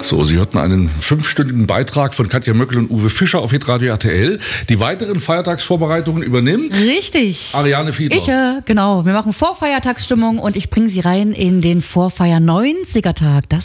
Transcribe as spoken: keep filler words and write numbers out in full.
So, Sie hörten einen fünfstündigen Beitrag von Katja Möckel und Uwe Fischer auf Hitradio R T L. Die weiteren Feiertagsvorbereitungen übernimmt Richtig. Ariane Fiedler. Ich, äh, genau. Wir machen Vorfeiertagsstimmung und ich bringe Sie rein in den Vorfeier neunziger Tag. Das